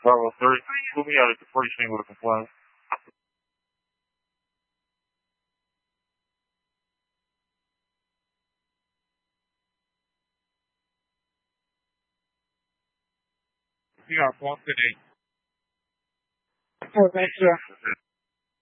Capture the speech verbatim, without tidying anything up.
Bravo thirty, put me out at the first thing with a complaint. You got one today. Oh, thanks, sir.